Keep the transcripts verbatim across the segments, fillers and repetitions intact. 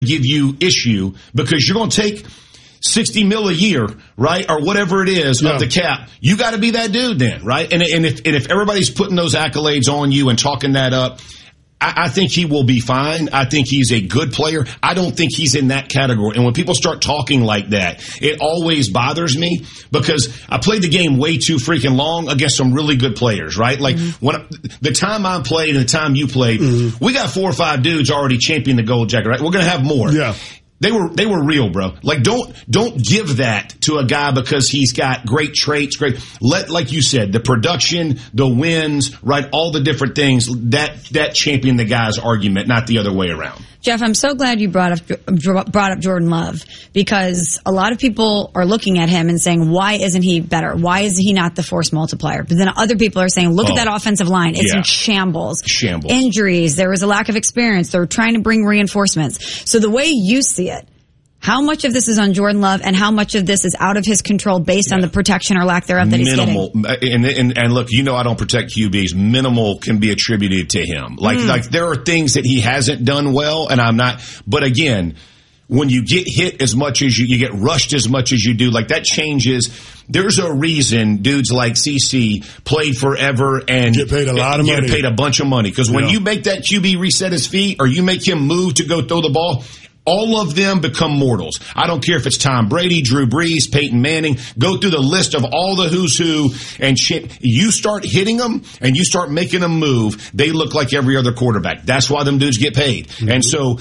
give you issue because you're going to take sixty mil a year, right? Or whatever it is yeah. of the cap. You got to be that dude then, right? And, and if, and if everybody's putting those accolades on you and talking that up, I, I think he will be fine. I think he's a good player. I don't think he's in that category. And when people start talking like that, it always bothers me because I played the game way too freaking long against some really good players, right? Like mm-hmm. when the time I played and the time you played, mm-hmm. we got four or five dudes already championing the gold jacket, right? We're going to have more. Yeah. They were, they were real, bro. Like, don't, don't give that to a guy because he's got great traits, great, let, like you said, the production, the wins, right? All the different things that, that champion the guy's argument, not the other way around. Jeff, I'm so glad you brought up, brought up Jordan Love because a lot of people are looking at him and saying, why isn't he better? Why is he not the force multiplier? But then other people are saying, look oh, at that offensive line. It's yeah. in shambles. Shambles. Injuries. There was a lack of experience. They're trying to bring reinforcements. So the way you see it, how much of this is on Jordan Love and how much of this is out of his control based yeah. on the protection or lack thereof that minimal. he's getting? And, and, and look, you know I don't protect Q Bs. Minimal can be attributed to him. Like, mm. like there are things that he hasn't done well, and I'm not. But again, when you get hit as much as you, you get rushed as much as you do, like that changes. There's a reason dudes like C C played forever and get paid a lot of get money. paid a bunch of money. Because when yeah. you make that Q B reset his feet or you make him move to go throw the ball, all of them become mortals. I don't care if it's Tom Brady, Drew Brees, Peyton Manning. Go through the list of all the who's who and shit. You start hitting them and you start making them move. They look like every other quarterback. That's why them dudes get paid. Mm-hmm. And so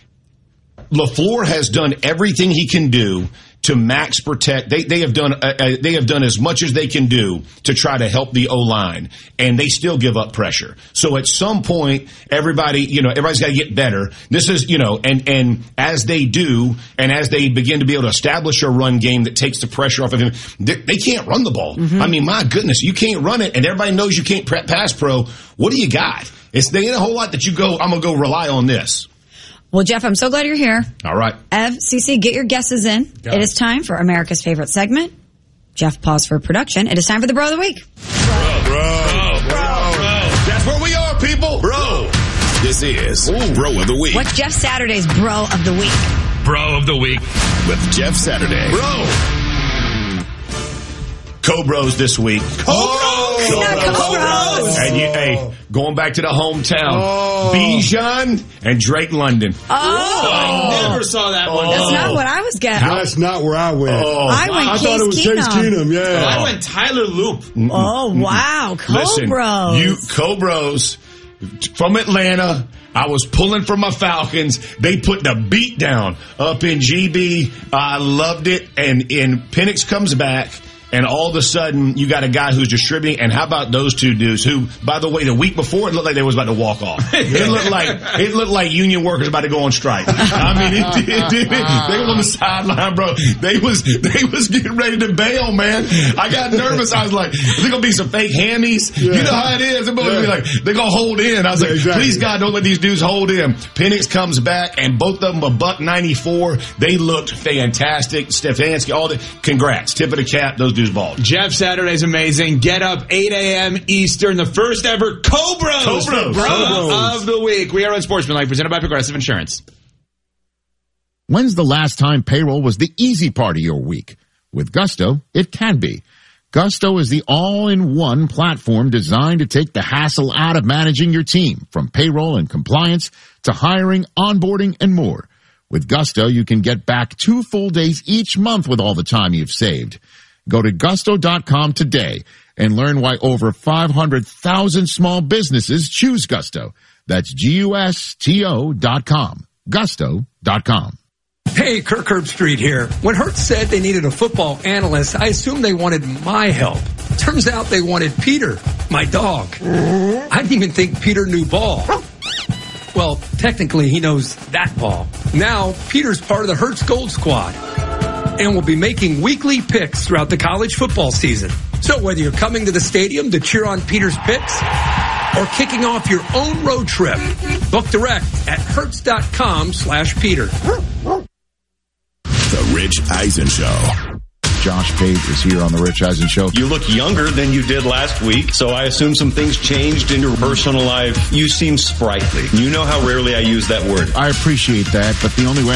LaFleur has done everything he can do to max protect. They they have done uh, uh, they have done as much as they can do to try to help the O-line, and they still give up pressure. So at some point, everybody, you know, everybody's got to get better. This is, you know, and and as they do, and as they begin to be able to establish a run game that takes the pressure off of him, they, they can't run the ball. Mm-hmm. I mean, my goodness, you can't run it, and everybody knows you can't pass pro. What do you got? It's there ain't a whole lot that you go. I'm gonna go rely on this. Well, Jeff, I'm so glad you're here. All right. Ev, C C, get your guesses in. Yeah. It is time for America's favorite segment. Jeff, pause for production. It is time for the Bro of the Week. Bro, bro, bro, bro. bro. That's where we are, people. Bro. This is Ooh. Bro of the Week. What's Jeff Saturday's Bro of the Week? Bro of the Week with Jeff Saturday. Bro. Co-bros this week. Co-bros! Oh, Co-bros! And you, hey, going back to the hometown. Oh. Bijan and Drake London. Oh. oh. I never saw that one. That's oh. not what I was getting. That's not where I went. Oh. I went I Case thought it was Keenum. Case Keenum, yeah. Oh. I went Tyler Loop. Mm-mm. Oh, wow. Co-bros. Listen, you Co-bros from Atlanta. I was pulling for my Falcons. They put the beat down up in G B. I loved it. And, and Penix comes back. And all of a sudden, you got a guy who's distributing. And how about those two dudes who, by the way, the week before, it looked like they was about to walk off. It looked like it looked like union workers about to go on strike. I mean, it did. It did. They were on the sideline, bro. They was they was getting ready to bail, man. I got nervous. I was like, is there gonna be some fake hammies? Yeah. You know how it is. They're yeah. be like, they're gonna hold in. I was yeah, like, exactly. Please God, don't let these dudes hold in. Penix comes back, and both of them a buck ninety-four. They looked fantastic. Stefanski, all the congrats, tip of the cap. Those dudes balled. Jeff Saturday's amazing. Get up eight a.m. Eastern, the first ever Co-Bros, Co-Bros. Bro Co-Bros. of the Week. We are Unsportsmanlike, presented by Progressive Insurance. When's the last time payroll was the easy part of your week? With Gusto, it can be. Gusto is the all-in-one platform designed to take the hassle out of managing your team, from payroll and compliance to hiring, onboarding, and more. With Gusto, you can get back two full days each month with all the time you've saved. Go to gusto dot com today and learn why over five hundred thousand small businesses choose Gusto. That's G U S T O dot com. gusto dot com. Hey, Kirk Herbstreit here. When Hertz said they needed a football analyst, I assumed they wanted my help. Turns out they wanted Peter, my dog. I didn't even think Peter knew ball. Well, technically, he knows that ball. Now, Peter's part of the Hertz Gold Squad and will be making weekly picks throughout the college football season. So whether you're coming to the stadium to cheer on Peter's picks or kicking off your own road trip, book direct at hertz.com slash Peter. The Rich Eisen Show. Josh Pate is here on the Rich Eisen Show. You look younger than you did last week, so I assume some things changed in your personal life. You seem sprightly. You know how rarely I use that word. I appreciate that, but the only way